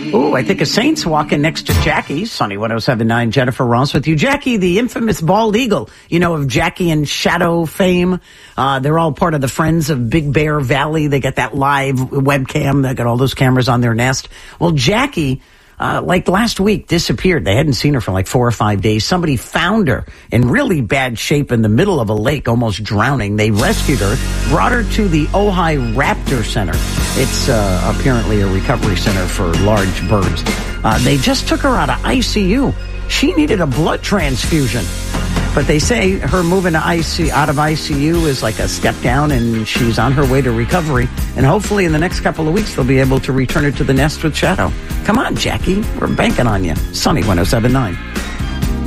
Oh, I think a Saint's walking next to Jackie. Sunny 107.9, Jennifer Ross with you. Jackie, the infamous bald eagle, of Jackie and Shadow fame. They're all part of the Friends of Big Bear Valley. They got that live webcam. They got all those cameras on their nest. Well, Jackie, last week, disappeared. They hadn't seen her for 4 or 5 days. Somebody found her in really bad shape in the middle of a lake, almost drowning. They rescued her, brought her to the Ojai Raptor Center. It's apparently a recovery center for large birds. They just took her out of ICU. She needed a blood transfusion. But they say her moving out of ICU is like a step down, and she's on her way to recovery. And hopefully in the next couple of weeks, they'll be able to return her to the nest with Shadow. Come on, Jackie. We're banking on you. Sunny 107.9.